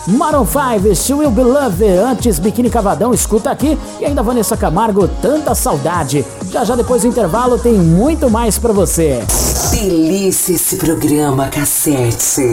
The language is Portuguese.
Maroon 5, She Will Be Loved. Antes, Biquíni Cavadão, Escuta Aqui. E ainda Vanessa Camargo, Tanta Saudade. Já já depois do intervalo tem muito mais pra você. Delícia esse programa, Cassete.